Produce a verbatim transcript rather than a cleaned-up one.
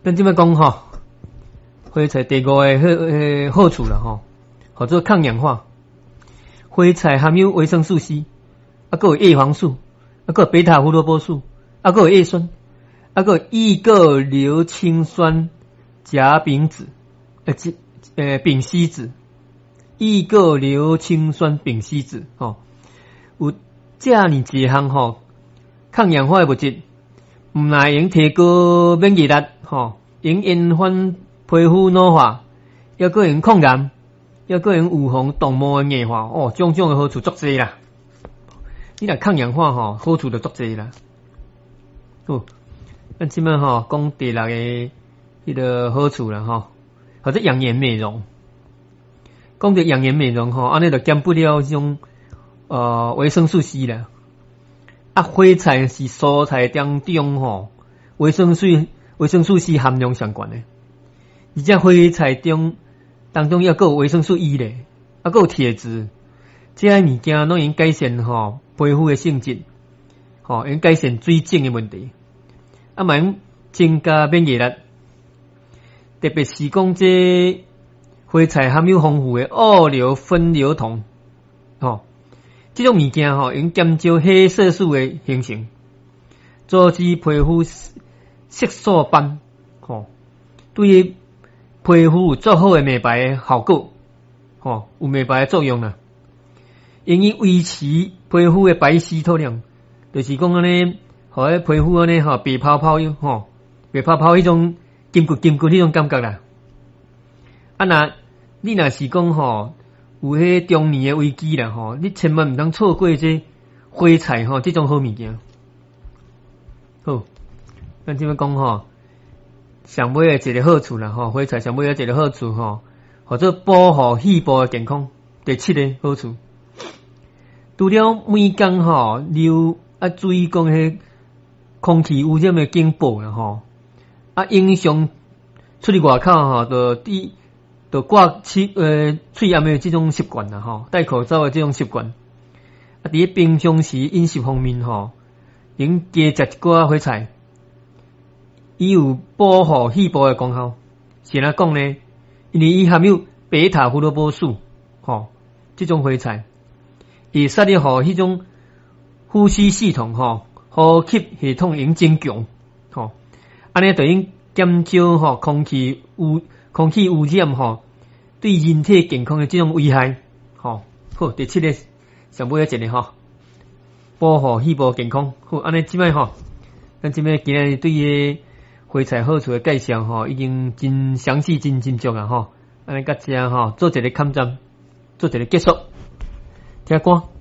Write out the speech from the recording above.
咱即摆讲吼，花菜第五个好诶好处啦吼，叫做抗氧化。花菜含有维生素 C， 啊，还有叶黄素，啊，还有贝塔胡萝卜素，啊，还有叶酸，啊，还有异构硫氰酸甲丙酯，呃，呃，丙烯酯，异构硫氰酸丙烯酯，吼，有这样一项吼抗氧化的物质。唔但用提高免疫力，吼，用延缓皮肤老化，也个用抗癌，也个用预防动脉硬化，哦，种种的好处足济啦。你若抗氧化吼，好处就足济啦。哦，咱即摆吼讲第六个迄个好处啦，吼，或者养颜美容。讲到养颜美容吼，安尼就减不了这种呃维生素 C 啦。啊，花菜是蔬菜当中吼维生素维生素 C 含量上悬的，而且花菜中当中也有维生素 E 咧，啊，还有铁质，这些物件拢用改善吼皮肤的性质，吼用改善水肿的问题，啊，嘛用增加免疫力，特别是讲这花菜含有丰富的二硫酚硫酮，吼。这种物件吼，用减少黑色素的形成，阻止皮肤色素斑，吼，对于皮肤有足好的美白的效果，吼，有美白的作用啦。用于维持皮肤的白皙透亮，就是讲安尼，互迄皮肤安尼吼白泡泡哟，吼，白泡泡迄种金骨金骨迄种感觉啦。啊，那你若是讲吼。有迄中年的危机啦吼，你千万毋通错过这花菜吼，这种好物件。好，咱即摆讲吼，上尾的一个好处啦吼，花菜上尾的一个好处吼，或者保护细胞的健康。第七个好处，除了每工吼流啊注意讲迄空气污染的警报啦吼，啊影响出去外口吼，就滴。就挂气呃喙炎的这种习惯啦吼，戴口罩的这种习惯，啊，伫平常时饮食方面吼，应加食一寡花菜，伊有保护细胞的功效。是安怎讲呢？因为伊含有贝塔胡萝卜素，吼，这种花菜，会使你互迄种呼吸系统吼，呼吸系统用增强，吼，安尼就用减少吼空气污。空气污染吼，对人体健康的这种危害，吼，好，第七个上尾一个吼，保护细胞健康，好，安尼即摆吼，咱即摆今日对于花菜好处的介绍吼，已经真详细、真真足啊吼，安尼甲这吼做一个勘站，做一个结束，听歌。